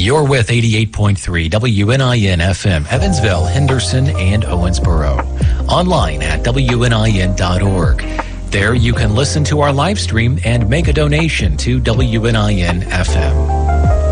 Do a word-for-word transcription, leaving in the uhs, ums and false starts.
You're with eighty-eight point three W N I N F M, Evansville, Henderson, and Owensboro. Online at W N I N dot org. There you can listen to our live stream and make a donation to W N I N F M.